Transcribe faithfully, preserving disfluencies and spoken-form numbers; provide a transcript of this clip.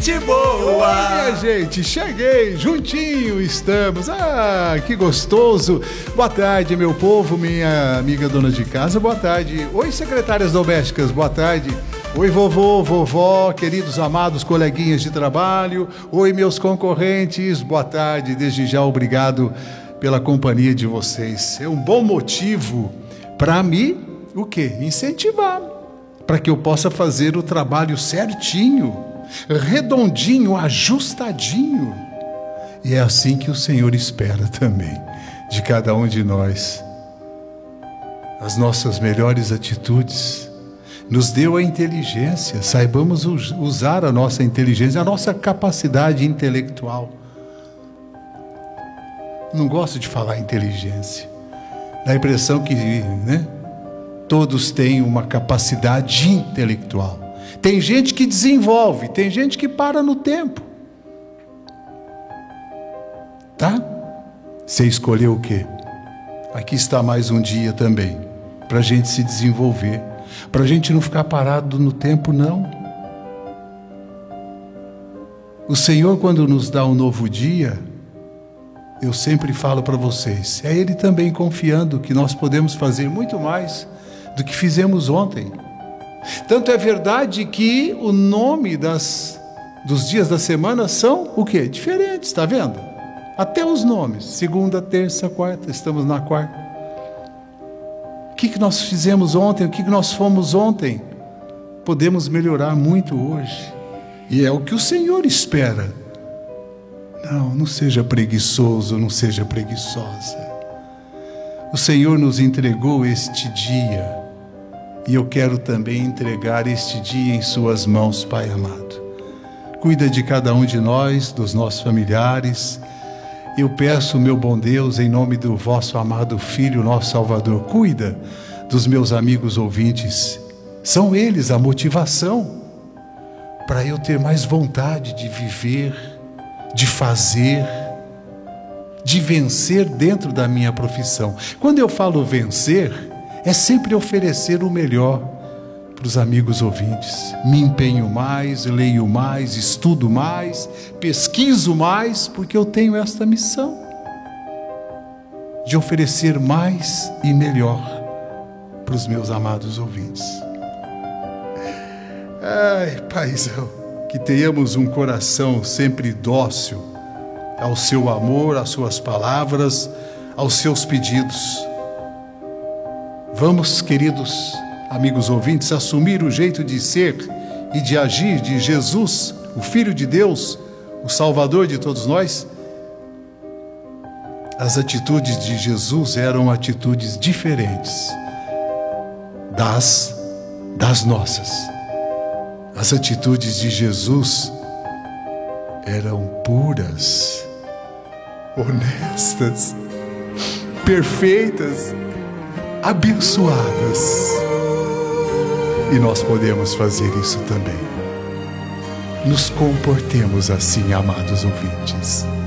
gente boa. Minha gente, cheguei, juntinho estamos. Ah, que gostoso. Boa tarde, meu povo, minha amiga dona de casa, boa tarde. Oi, secretárias domésticas, boa tarde. Oi, vovô, vovó, queridos amados coleguinhas de trabalho. Oi, meus concorrentes, boa tarde. Desde já, obrigado pela companhia de vocês. É um bom motivo para me, o quê? Incentivar, para que eu possa fazer o trabalho certinho, redondinho, ajustadinho. E é assim que o Senhor espera também de cada um de nós. As nossas melhores atitudes. Nos deu a inteligência, saibamos usar a nossa inteligência, a nossa capacidade intelectual. Não gosto de falar inteligência. Dá a impressão que, né, todos têm uma capacidade intelectual. Tem gente que desenvolve, tem gente que para no tempo. Tá? Você escolheu o quê? Aqui está mais um dia também, para a gente se desenvolver. Para a gente não ficar parado no tempo, não. O Senhor, quando nos dá um novo dia, eu sempre falo para vocês, é Ele também confiando que nós podemos fazer muito mais do que fizemos ontem. Tanto é verdade que o nome das, dos dias da semana são o quê? Diferentes, está vendo? Até os nomes, segunda, terça, quarta, estamos na quarta. O que, que nós fizemos ontem? O que, que nós fomos ontem? Podemos melhorar muito hoje. E é o que o Senhor espera. Não, não seja preguiçoso, não seja preguiçosa. O Senhor nos entregou este dia. E eu quero também entregar este dia em suas mãos, Pai amado. Cuida de cada um de nós, dos nossos familiares. Eu peço, meu bom Deus, em nome do vosso amado Filho, nosso Salvador, cuida dos meus amigos ouvintes. São eles a motivação para eu ter mais vontade de viver, de fazer, de vencer dentro da minha profissão. Quando eu falo vencer, é sempre oferecer o melhor para os amigos ouvintes. Me empenho mais, leio mais, estudo mais, pesquiso mais, porque eu tenho esta missão de oferecer mais e melhor para os meus amados ouvintes. Ai, Paizão, que tenhamos um coração sempre dócil ao seu amor, às suas palavras, aos seus pedidos. Vamos, queridos amigos ouvintes, assumir o jeito de ser e de agir de Jesus, o Filho de Deus, o Salvador de todos nós. As atitudes de Jesus eram atitudes diferentes das, das nossas. As atitudes de Jesus eram puras, honestas, perfeitas, abençoadas. E nós podemos fazer isso também. Nos comportemos assim, amados ouvintes.